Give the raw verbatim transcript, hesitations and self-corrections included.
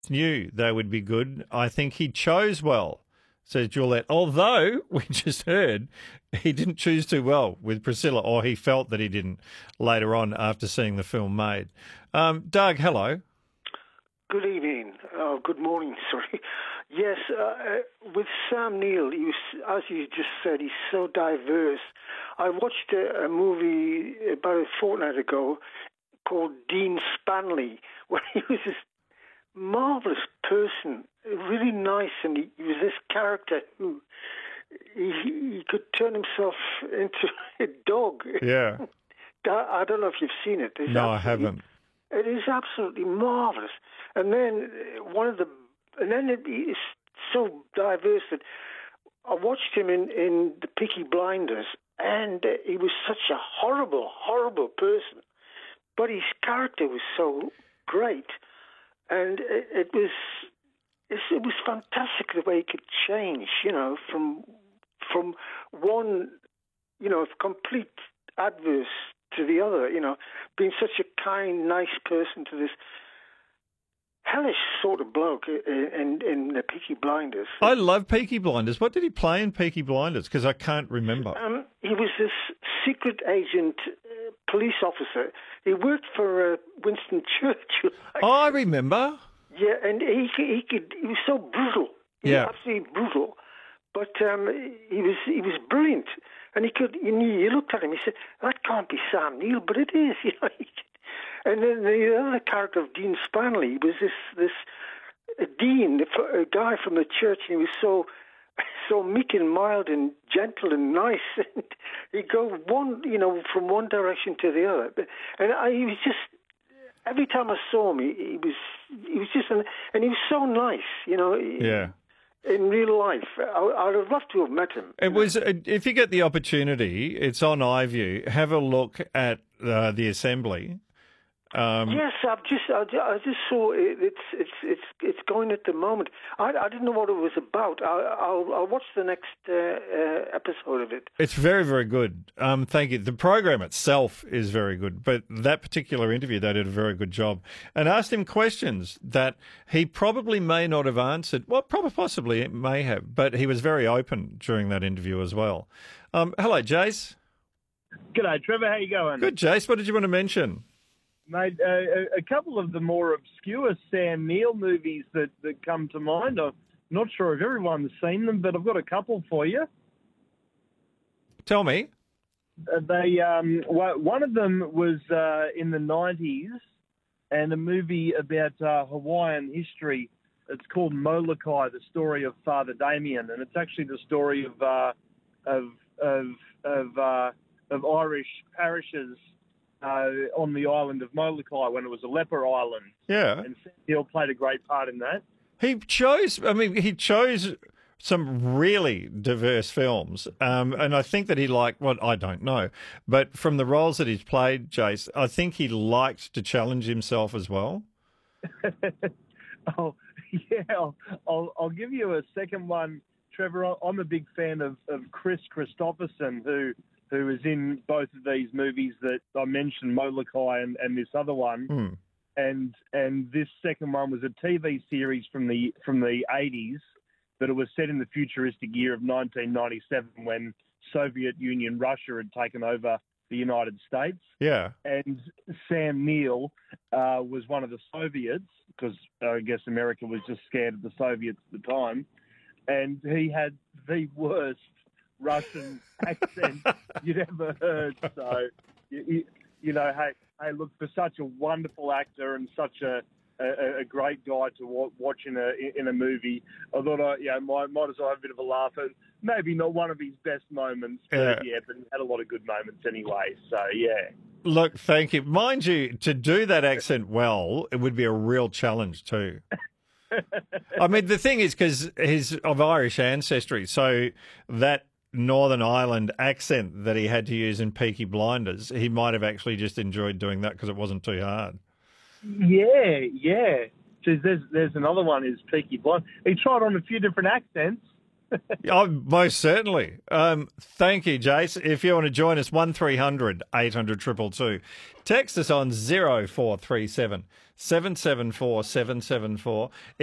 knew they would be good. I think he chose well, says Juliet. Although we just heard he didn't choose too well with Priscilla, or he felt that he didn't later on after seeing the film made. Um, Doug, hello. Good evening. Oh, good morning, sorry. Yes, uh, with Sam Neill, he was, as you just said, he's so diverse. I watched a, a movie about a fortnight ago called Dean Spanley, where he was this marvellous person, really nice, and he, he was this character who he, he could turn himself into a dog. Yeah. I don't know if you've seen it. It's no, I haven't. It is absolutely marvellous. And then one of the, and then it is so diverse that I watched him in, in The Peaky Blinders, and he was such a horrible, horrible person. But his character was so great, and it, it was it was fantastic the way he could change, you know, from from one, you know, complete adverse to the other, you know, being such a kind, nice person to this hellish sort of bloke in, in the Peaky Blinders. I love Peaky Blinders. What did he play in Peaky Blinders? Because I can't remember. Um, he was this secret agent, uh, police officer. He worked for uh, Winston Churchill. Oh, I remember. Yeah, and he he could he was so brutal. He Yeah, was absolutely brutal. But um, he was he was brilliant, and he could. You, you looked at him. He said, "That can't be Sam Neill," but it is. You know. And then the other character of Dean Spanley was this this a dean, a guy from the church, and he was so so meek and mild and gentle and nice. And he'd go one, you know, from one direction to the other. And I, he was just every time I saw him, he, he was he was just an, and he was so nice, you know. yeah. In real life, I, I'd have loved to have met him. It was. If you get the opportunity, it's on iView. Have a look at uh, the Assembly. Um, yes, I've just I, I just saw it, it's it's it's it's going at the moment. I, I didn't know what it was about. I, I'll I'll watch the next uh, uh, episode of it. It's very, very good. Um, thank you. The program itself is very good, but that particular interview, they did a very good job and asked him questions that he probably may not have answered. Well, probably, possibly it may have, but he was very open during that interview as well. Um, hello, Jace. G'day, Trevor. How you going? Good, Jace. What did you want to mention? Mate, uh, a a couple of the more obscure Sam Neill movies that, that come to mind. I'm not sure if everyone's seen them, but I've got a couple for you. Tell me. Uh, they um, one of them was uh, in the nineties, and a movie about uh, Hawaiian history. It's called Molokai, the story of Father Damien, and it's actually the story of uh, of of of, uh, of Irish parishes Uh, on the island of Molokai when it was a leper island. Yeah. And Sam Neill played a great part in that. He chose, I mean, he chose some really diverse films. Um, and I think that he liked, well, I don't know, but from the roles that he's played, Jace, I think he liked to challenge himself as well. oh, yeah, I'll, I'll, I'll give you a second one, Trevor. I'm a big fan of, of Chris Christopherson, who who is in both of these movies that I mentioned, Molokai and, and this other one. Hmm. And and this second one was a T V series from the from the eighties, but it was set in the futuristic year of nineteen ninety-seven when Soviet Union Russia had taken over the United States. Yeah. And Sam Neill uh, was one of the Soviets, because uh, I guess America was just scared of the Soviets at the time. And he had the worst Russian accent you'd ever heard. So, you, you know, hey, hey, look, for such a wonderful actor and such a a, a great guy to watch in a in a movie, I thought, I, yeah, might might as well have a bit of a laugh. And maybe not one of his best moments, but yeah, yeah but he had a lot of good moments anyway. So, yeah. Look, thank you. Mind you, to do that accent well, it would be a real challenge too. I mean, the thing is, because he's of Irish ancestry, so that Northern Ireland accent that he had to use in Peaky Blinders, he might have actually just enjoyed doing that because it wasn't too hard. Yeah, yeah. Geez, there's there's another one is Peaky Blinders. He tried on a few different accents, Oh, most certainly. Um, thank you, Jace. If you want to join us, one three hundred eight hundred two two two. Text us on zero four three seven seven seven four seven seven four.